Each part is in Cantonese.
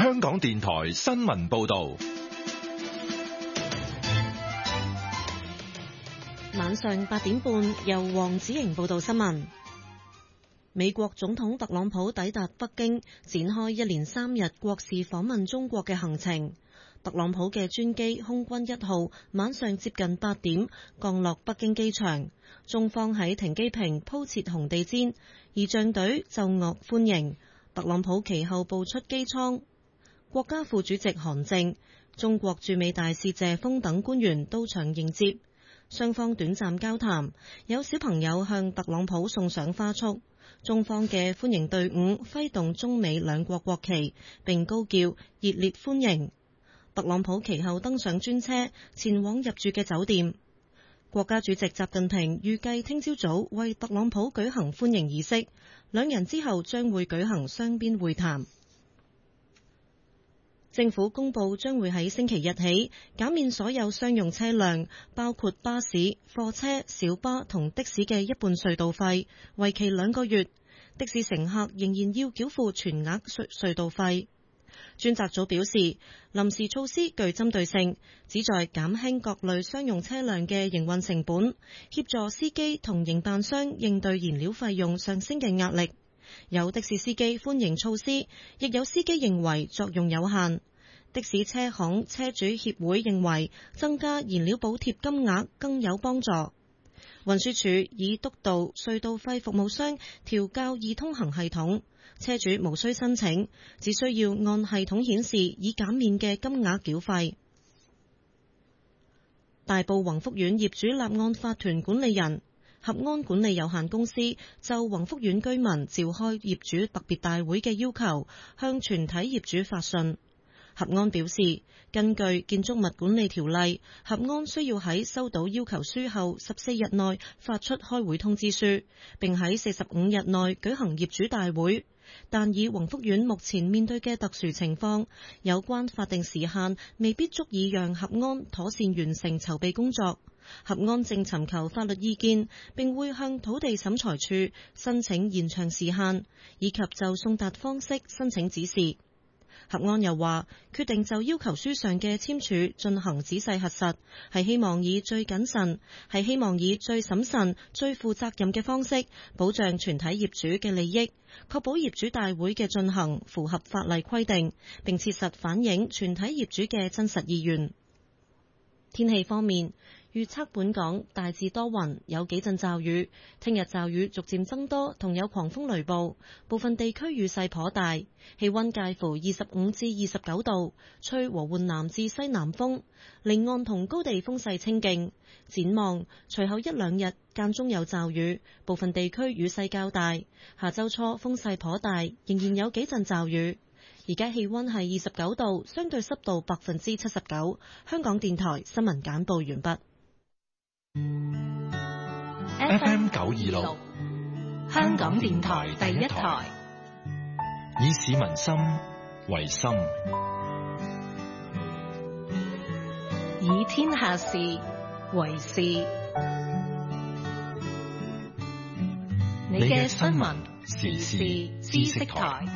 香港電台新聞報道。 晚上8點半，由黃子瑩報道新聞。美國總統特朗普抵達北京，展開一連3日國事訪問中國嘅行程。特朗普嘅專機空軍1號晚上接近8點降落北京機場，中方喺停機坪鋪設紅地毯，儀仗隊奏樂歡迎。特朗普其後步出機艙，國家副主席韓正、中國駐美大使謝鋒等官員到場迎接，雙方短暫交談，有小朋友向特朗普送上花束。中方嘅歡迎隊伍揮動中美兩國國旗，並高叫熱烈歡迎。特朗普其後登上專車，前往入住嘅酒店。國家主席習近平預計聽朝早為特朗普舉行歡迎儀式，兩人之後將會舉行雙邊會談。政府公布將會喺星期日起減免所有商用車輛，包括巴士、貨車、小巴同的士嘅一半隧道費，為期2個月。的士乘客仍然要繳付全額隧道費。專責組表示，臨時措施具針對性，旨在減輕各類商用車輛嘅營運成本，協助司機同營辦商應對燃料費用上升嘅壓力。有的士司機歡迎措施，亦有司機認為作用有限。的士車行車主協會認為增加燃料補貼金額更有幫助。運輸署已督導隧道費服務商調校易通行系統，車主無需申請，只需要按系統顯示已減免嘅金額繳費。大埔宏福苑業主立案法團管理人合安管理有限公司就宏福苑居民召開業主特別大會嘅要求，向全體業主發信。合安表示，根據建築物管理條例，合安需要喺收到要求書後14日內發出開會通知書，並喺45日內舉行業主大會。但以宏福苑目前面對嘅特殊情況，有關法定時限未必足以讓合安妥善完成籌備工作。合安正尋求法律意見，並會向土地審裁處申請延長時限，以及就送達方式申請指示。合安又話，決定就要求書上嘅簽署進行仔細核實，係希望以最謹慎、最審慎、最負責任嘅方式保障全體業主嘅利益，確保業主大會嘅進行符合法例規定，並切實反映全體業主嘅真實意願。天氣方面，預測本港大致多雲，有幾陣驟雨。聽日驟雨逐漸增多，同有狂風雷暴，部分地區雨勢頗大。氣溫介乎25至29度，吹和緩南至西南風，離岸同高地風勢清勁。展望隨後1-2日間中有驟雨，部分地區雨勢較大。下周初風勢頗大，仍然有幾陣驟雨。而家氣溫係29度，相對濕度79%。香港電台新聞簡報完畢。 FM 926， 香港電台第一台， 以市民心為心， 以天下事為事。你嘅新聞時事知識台。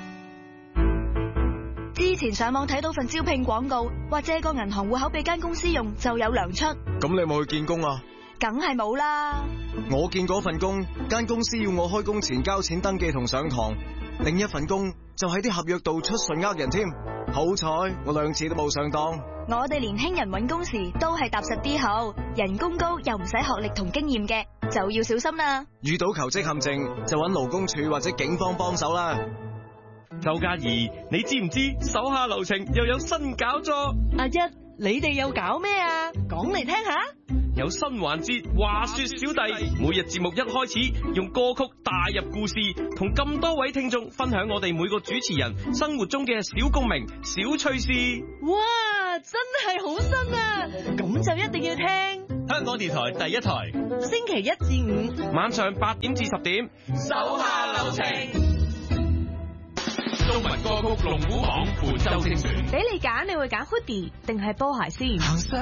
之前上網睇到份招聘廣告，話借個銀行戶口俾間公司用就有糧出。 咁你有冇去見工啊？ 梗係冇啦。 我見嗰份工，間公司要我開工前交錢登記同上堂，另一份工就喺啲合約度出信呃人添。好彩我2次都冇上當。 我哋年輕人搵工時都係踏實啲好，人工高又唔使學歷同經驗嘅，就要小心啦。 遇到求職陷阱就搵勞工處或者警方幫手啦。 周嘉怡，你知唔知手下留情又有新搞作？ 阿一，你哋又搞咩啊？講嚟聽下。 有新環節，話說小弟，每日節目一開始用歌曲帶入故事，同咁多位聽眾分享我哋每個主持人生活中嘅小共鳴、小趣事。 哇，真係好新啊！咁就一定要聽香港電台第一台， 星期1至5 晚上8點至10點，手下留情。中文歌曲龍虎榜本周精選， 俾你揀，你會揀 hoodie 定係波鞋先？